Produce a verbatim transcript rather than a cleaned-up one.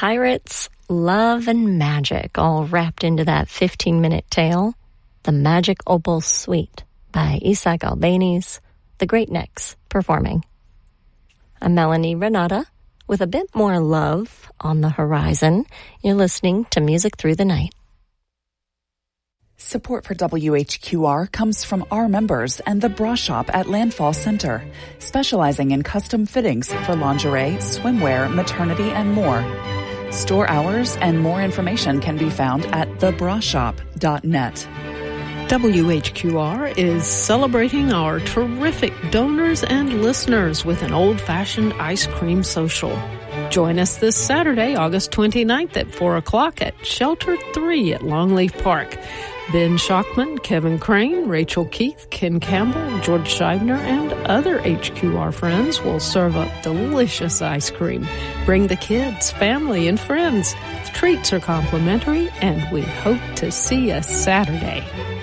Pirates, love, and magic all wrapped into that fifteen-minute tale. The Magic Opal Suite by Isaac Albéniz, the Great Necks performing. I'm Melanie Renata with a bit more love on the horizon. You're listening to Music Through the Night. Support for W H Q R comes from our members and the Bra Shop at Landfall Center, specializing in custom fittings for lingerie, swimwear, maternity, and more. Store hours and more information can be found at the bra shop dot net. W H Q R is celebrating our terrific donors and listeners with an old-fashioned ice cream social. Join us this Saturday, August twenty-ninth at four o'clock at Shelter three at Longleaf Park. Ben Shockman, Kevin Crane, Rachel Keith, Ken Campbell, George Scheibner, and other H Q R friends will serve up delicious ice cream. Bring the kids, family, and friends. Treats are complimentary, and we hope to see you Saturday.